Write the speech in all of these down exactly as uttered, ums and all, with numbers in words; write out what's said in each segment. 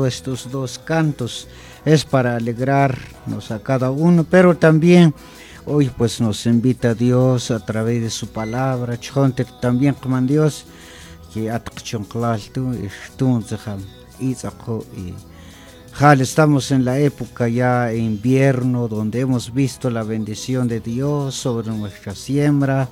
cantando estos dos cantos es para alegrarnos a cada uno, pero también hoy pues nos invita Dios a través de su palabra, chonte también como Dios, que atchonqlaltu ishtunzaham itzaqo y Jal, estamos en la época ya de invierno, donde hemos visto la bendición de Dios sobre nuestra siembra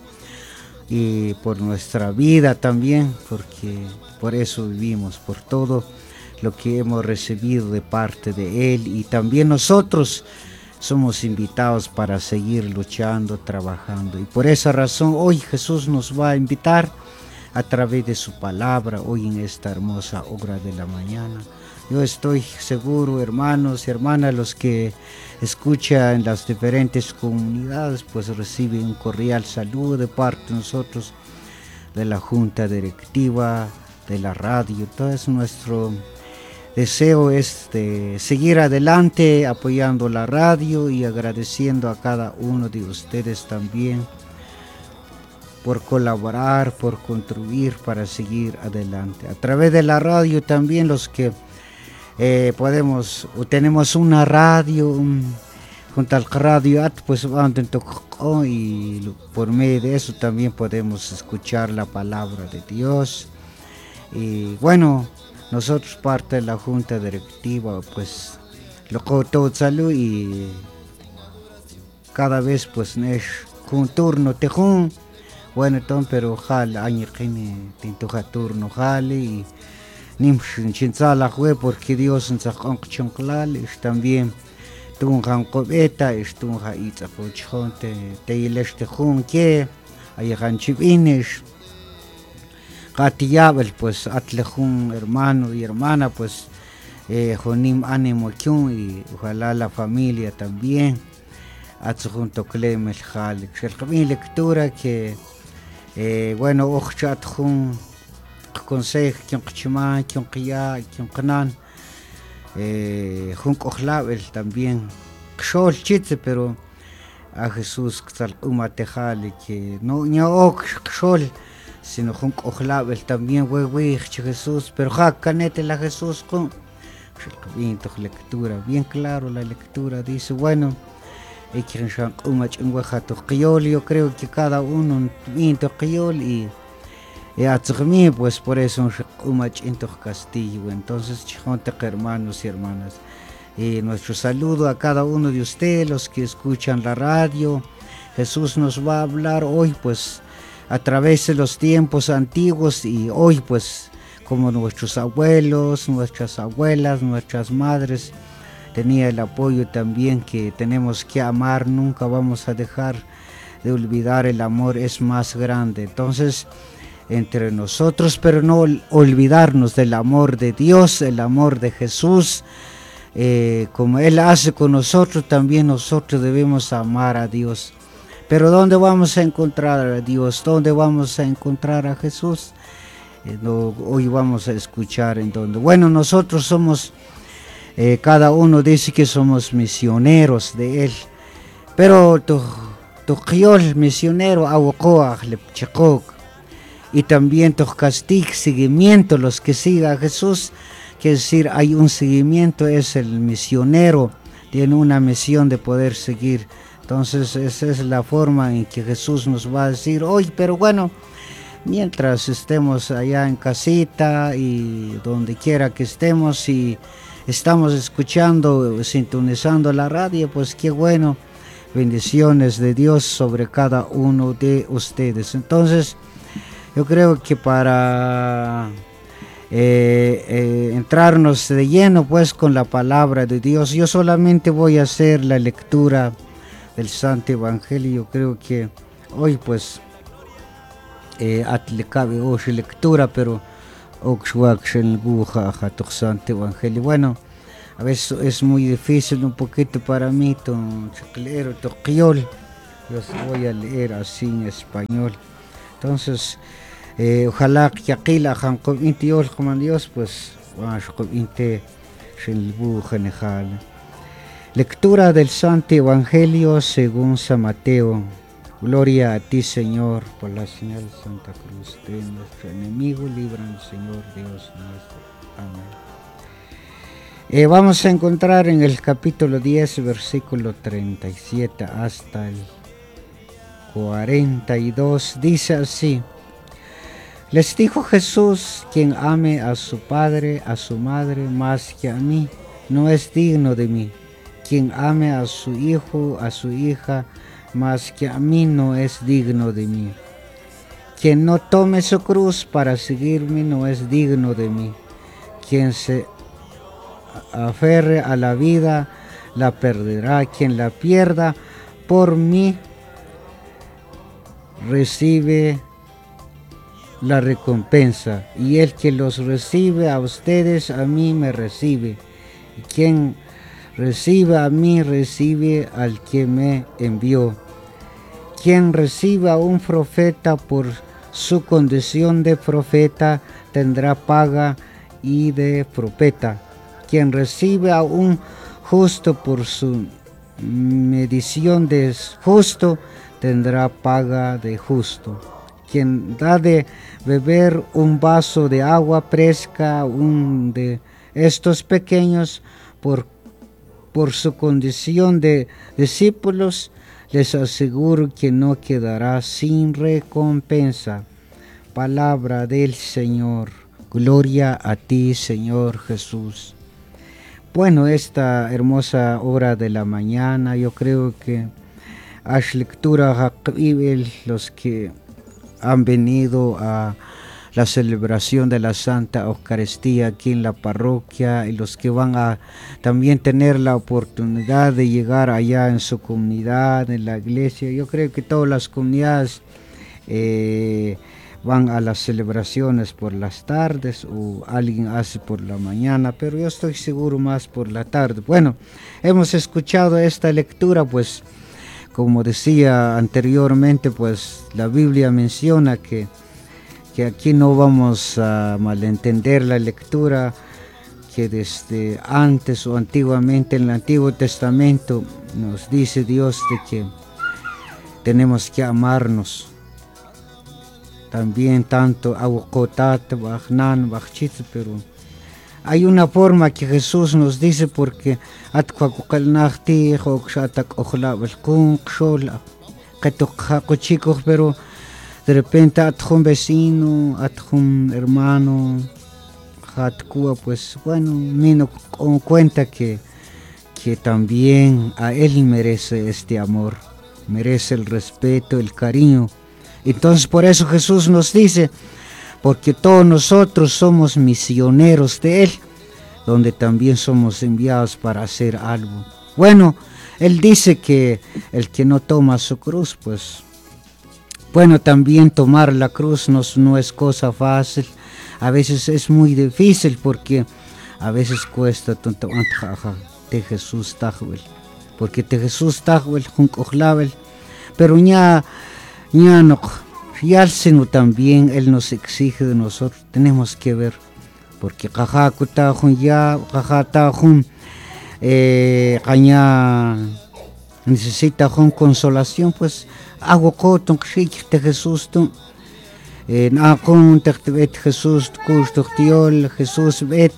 y por nuestra vida también, porque por eso vivimos, por todo lo que hemos recibido de parte de Él, y también nosotros somos invitados para seguir luchando, trabajando, y por esa razón hoy Jesús nos va a invitar a través de su palabra, hoy en esta hermosa hora de la mañana. Yo estoy seguro, hermanos y hermanas, los que escuchan en las diferentes comunidades, pues reciben un cordial saludo de parte de nosotros, de la junta directiva, de la radio. Entonces nuestro deseo es de seguir adelante apoyando la radio y agradeciendo a cada uno de ustedes también por colaborar, por contribuir para seguir adelante. A través de la radio también los que Eh, podemos, tenemos una radio, un, junto al radio, pues y por medio de eso también podemos escuchar la palabra de Dios. Y bueno, nosotros parte de la junta directiva, pues lo todo salud y cada vez pues es un turno tejón, bueno entonces pero jal año que tinto turno jale y nimshin chinzala jue porque Dios en sacón chonklal es también tunjan cobeta es tunja itza pochon te te ileste jun que hay ganchibines gatiyabel pues atlejun hermano y hermana pues eh, jonim ánimo kyun y ojalá la familia también atjunto clemel jale mi lectura que eh, bueno ochat jun consejo que un chima que un qia que un canan eh jun ojalabel también xol chitze pero a Jesús tal umatejale que no ni ok xol sino jun ojalabel también we we Jesús pero ja canete la Jesús con bien tu lectura bien claro la lectura dice bueno y que shan umach en huejato qiol yo creo que cada uno bien tu qiol y y a mí pues por eso un en castillo. Entonces chonte hermanos y hermanas, y nuestro saludo a cada uno de ustedes los que escuchan la radio. Jesús nos va a hablar hoy pues a través de los tiempos antiguos, y hoy pues como nuestros abuelos, nuestras abuelas, nuestras madres tenía el apoyo también que tenemos que amar, nunca vamos a dejar de olvidar, el amor es más grande. Entonces entre nosotros, pero no olvidarnos del amor de Dios, el amor de Jesús, eh, como Él hace con nosotros, también nosotros debemos amar a Dios. Pero ¿dónde vamos a encontrar a Dios? ¿Dónde vamos a encontrar a Jesús? Eh, no, hoy vamos a escuchar en donde. Bueno, nosotros somos, eh, cada uno dice que somos misioneros de Él, pero tu, tu qiol misionero awokoach lepchekok. Y también castig seguimiento, los que sigan a Jesús, quiere decir hay un seguimiento, es el misionero, tiene una misión de poder seguir. Entonces esa es la forma en que Jesús nos va a decir hoy, pero bueno, mientras estemos allá en casita y donde quiera que estemos y estamos escuchando, sintonizando la radio, pues qué bueno, bendiciones de Dios sobre cada uno de ustedes. Entonces yo creo que para eh, eh, entrarnos de lleno pues con la palabra de Dios, yo solamente voy a hacer la lectura del Santo Evangelio. Yo creo que hoy pues eh, atlecabe hoy lectura, pero Santo Evangelio. Bueno, a veces es muy difícil un poquito para mí to leer to qiol. Yo voy a leer así en español. Entonces, eh, ojalá que aquila janco intiol como Dios, pues, lectura del Santo Evangelio según San Mateo. Gloria a ti, Señor, por la señal de Santa Cruz de nuestro enemigo, líbranos, Señor Dios nuestro. Amén. Eh, vamos a encontrar en el capítulo diez, versículo treinta y siete hasta el cuarenta y dos, dice así: les dijo Jesús, quien ame a su padre, a su madre más que a mí, no es digno de mí. Quien ame a su hijo, a su hija más que a mí, no es digno de mí. Quien no tome su cruz para seguirme, no es digno de mí. Quien se aferre a la vida, la perderá. Quien la pierda por mí, recibe la recompensa. Y el que los recibe a ustedes, a mí me recibe. Y quien recibe a mí, recibe al que me envió. Quien recibe a un profeta por su condición de profeta, tendrá paga y de profeta. Quien recibe a un justo por su medición de justo, tendrá paga de justo. Quien da de beber un vaso de agua fresca a un de estos pequeños por, por su condición de discípulos, les aseguro que no quedará sin recompensa. Palabra del Señor. Gloria a ti, Señor Jesús. Bueno, esta hermosa hora de la mañana, yo creo que las lecturas, los que han venido a la celebración de la Santa Eucaristía aquí en la parroquia, y los que van a también tener la oportunidad de llegar allá en su comunidad, en la iglesia. Yo creo que todas las comunidades eh, van a las celebraciones por las tardes, o alguien hace por la mañana, pero yo estoy seguro más por la tarde. Bueno, hemos escuchado esta lectura, pues como decía anteriormente, pues la Biblia menciona que, que aquí no vamos a malentender la lectura, que desde antes o antiguamente en el Antiguo Testamento nos dice Dios de que tenemos que amarnos. También tanto Agucotat, Bajnan, Bajchit, pero hay una forma que Jesús nos dice, porque pero de repente un vecino, un hermano, pues bueno, me no cuenta que, que también a él merece este amor, merece el respeto, el cariño. Entonces por eso Jesús nos dice, porque todos nosotros somos misioneros de Él, donde también somos enviados para hacer algo. Bueno, Él dice que el que no toma su cruz, pues, bueno, también tomar la cruz no, no es cosa fácil. A veces es muy difícil, porque a veces cuesta tanto de Jesús tajuel, porque de Jesús tajuel juncohlavel, pero ya ya no. Y al seno también Él nos exige de nosotros, tenemos que ver, porque cajacuta jun ya, cajata jun, caña necesita jun consolación, pues hago coton de Jesús, en acon te Jesús, curstotiol, Jesús bet,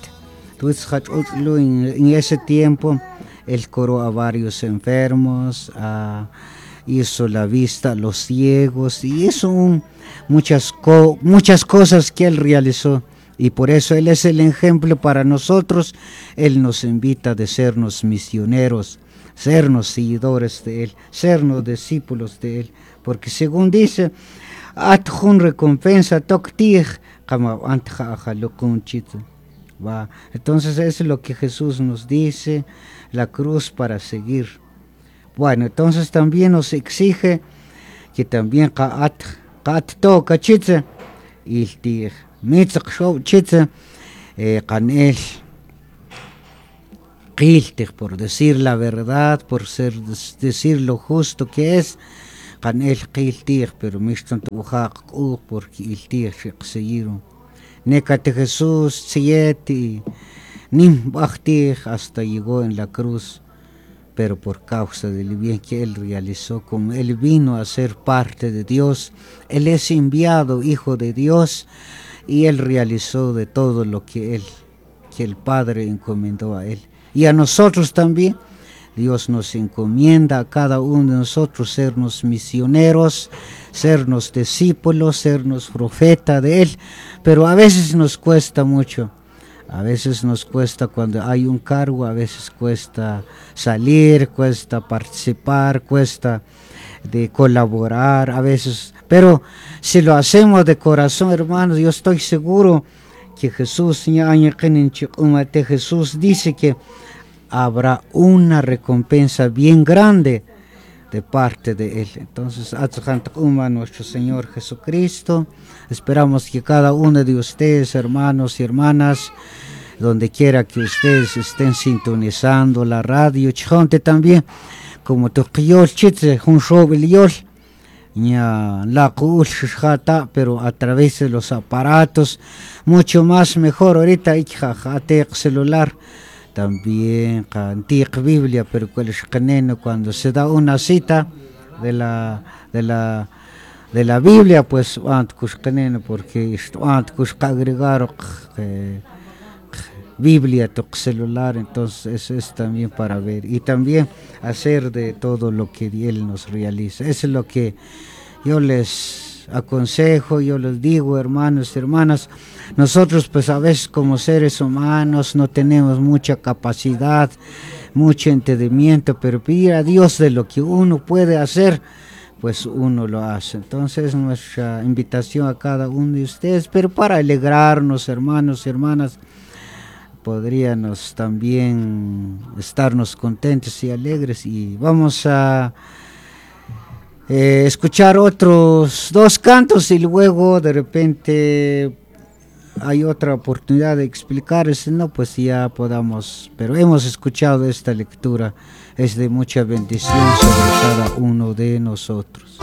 en ese tiempo Él curó a varios enfermos, a hizo la vista a los ciegos, y hizo un, muchas, co muchas cosas que Él realizó, y por eso Él es el ejemplo para nosotros. Él nos invita a sernos misioneros, sernos seguidores de Él, sernos discípulos de Él, porque según dice, atjun recompensa toktig, entonces eso es lo que Jesús nos dice, la cruz para seguir. Bueno, entonces también nos exige que también qaat qaat toca chitze y tig mitzak show chitze canel qiltig, por decir la verdad, por ser decir lo justo que es, canel qiltig, pero mishtan tujaq u porque iltig seguiron necate Jesús siete nim bachtig hasta llegó en la cruz, pero por causa del bien que Él realizó, como Él vino a ser parte de Dios, Él es enviado, Hijo de Dios, y Él realizó de todo lo que Él que el Padre encomendó a él. Y a nosotros también, Dios nos encomienda a cada uno de nosotros sernos misioneros, sernos discípulos, sernos profeta de Él, pero a veces nos cuesta mucho, a veces nos cuesta cuando hay un cargo, a veces cuesta salir, cuesta participar, cuesta de colaborar, a veces, pero si lo hacemos de corazón, hermanos, yo estoy seguro que Jesús, Jesús dice que habrá una recompensa bien grande de parte de Él. Entonces, a nuestro Señor Jesucristo, esperamos que cada uno de ustedes, hermanos y hermanas, donde quiera que ustedes estén sintonizando la radio, chonte también, como tu yol chitze, un shovel yol, la pero a través de los aparatos, mucho más mejor ahorita, hay celular. También antigua Biblia, pero cuando se da una cita de la de la de la Biblia, pues porque agregar Biblia tu celular, entonces eso es también para ver y también hacer de todo lo que Él nos realiza. Eso es lo que yo les aconsejo, yo les digo, hermanos y hermanas. Nosotros pues a veces como seres humanos no tenemos mucha capacidad, mucho entendimiento, pero pedir a Dios de lo que uno puede hacer, pues uno lo hace. Entonces nuestra invitación a cada uno de ustedes, pero para alegrarnos, hermanos y hermanas, podríamos también estarnos contentos y alegres, y vamos a eh, escuchar otros dos cantos y luego de repente hay otra oportunidad de explicar, si no, pues ya podamos, pero hemos escuchado esta lectura, es de mucha bendición sobre cada uno de nosotros.